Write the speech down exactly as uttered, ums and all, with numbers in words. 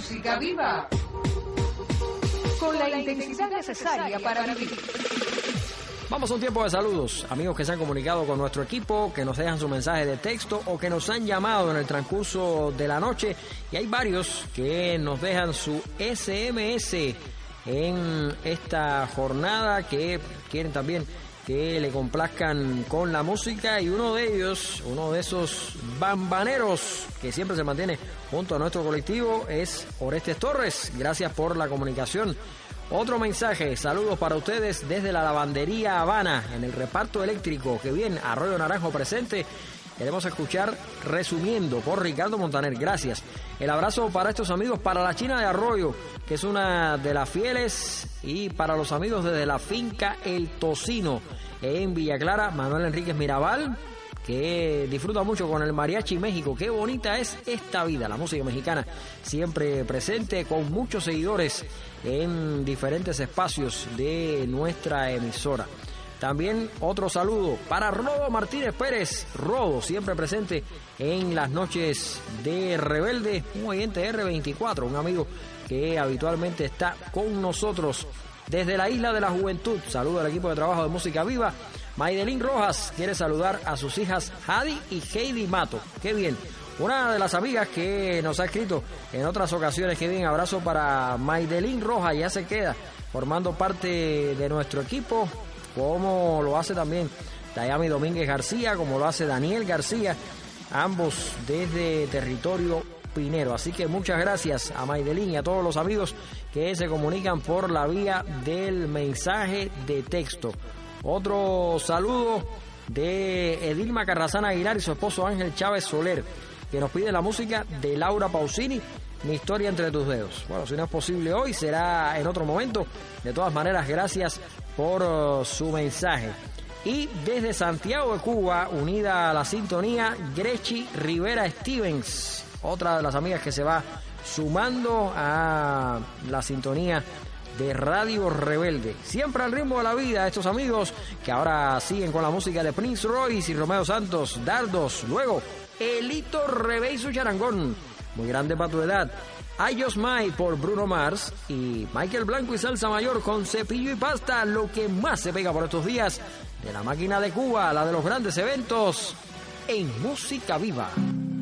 Música viva. Con la intensidad necesaria para vivir. Vamos a un tiempo de saludos, amigos que se han comunicado con nuestro equipo, que nos dejan su mensaje de texto o que nos han llamado en el transcurso de la noche. Y hay varios que nos dejan su ese eme ese en esta jornada, que quieren también que le complazcan con la música, y uno de ellos, uno de esos bambaneros que siempre se mantiene junto a nuestro colectivo, es Orestes Torres. Gracias por la comunicación. Otro mensaje, saludos para ustedes desde la lavandería Habana, en el reparto eléctrico. Que bien, Arroyo Naranjo presente. Queremos escuchar Resumiendo por Ricardo Montaner. Gracias. El abrazo para estos amigos, para la China de Arroyo, que es una de las fieles, y para los amigos desde la finca El Tocino en Villa Clara, Manuel Enríquez Mirabal, que disfruta mucho con el Mariachi México. Qué bonita es esta vida, la música mexicana siempre presente, con muchos seguidores en diferentes espacios de nuestra emisora. También otro saludo para Rodo Martínez Pérez, Rodo, siempre presente en las noches de Rebelde, un oyente de erre veinticuatro, un amigo que habitualmente está con nosotros desde la Isla de la Juventud. Saludo al equipo de trabajo de Música Viva. Maidelín Rojas quiere saludar a sus hijas Hadi y Heidi Mato. Qué bien. Una de las amigas que nos ha escrito en otras ocasiones. Qué bien, abrazo para Maidelín Rojas, ya se queda formando parte de nuestro equipo, como lo hace también Dayami Domínguez García, como lo hace Daniel García, ambos desde territorio Pinero. Así que muchas gracias a Maidelín y a todos los amigos que se comunican por la vía del mensaje de texto. Otro saludo de Edilma Carrazana Aguilar y su esposo Ángel Chávez Soler, que nos pide la música de Laura Pausini, Mi historia entre tus dedos. Bueno, si no es posible hoy, será en otro momento. De todas maneras, gracias por uh, su mensaje. Y desde Santiago de Cuba, unida a la sintonía, Grechi Rivera Stevens, otra de las amigas que se va sumando a la sintonía de Radio Rebelde. Siempre al ritmo de la vida, estos amigos que ahora siguen con la música de Prince Royce y Romeo Santos, Dardos. Luego, Elito Rebé y su charangón, muy grande para tu edad. I Just Might por Bruno Mars, y Michael Blanco y Salsa Mayor con Cepillo y Pasta, lo que más se pega por estos días de la máquina de Cuba, la de los grandes eventos en Música Viva.